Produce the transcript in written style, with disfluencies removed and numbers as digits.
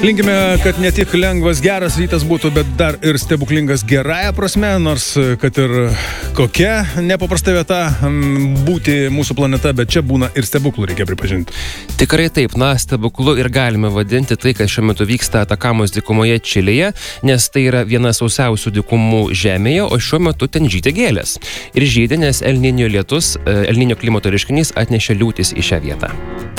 Linkime, kad ne tik lengvas geras rytas būtų, bet dar ir stebuklingas gerąją prasme, nors kad ir kokia nepaprasta vieta būti mūsų planeta, bet čia būna ir stebuklų, reikia pripažinti. Tikrai taip, stebuklu ir galime vadinti tai, kas šiuo metu vyksta Atakamos dykumoje Čilėje, nes tai yra viena sausiausių dykumų žemėje, o šiuo metu ten žydė gėlės. Ir žydė, nes El Niño lietus, El Niño klimato reiškinys atnešė liūtis į šią vietą.